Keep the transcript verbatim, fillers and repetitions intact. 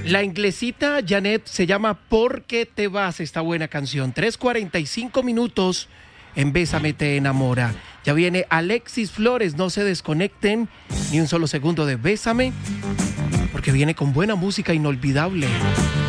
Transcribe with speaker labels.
Speaker 1: La inglesita Janet se llama ¿Por qué te vas? Esta buena canción. tres cuarenta y cinco minutos en Bésame te enamora. Ya viene Alexis Flores, no se desconecten ni un solo segundo de Bésame, porque viene con buena música inolvidable.